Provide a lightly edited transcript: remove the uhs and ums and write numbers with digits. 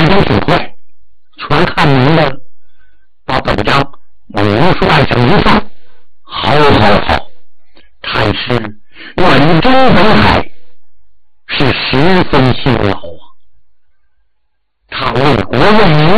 时间挺快，全看明白了，把本章我书案上一放，好，看是远征北海，是十分辛劳啊。他为国为民，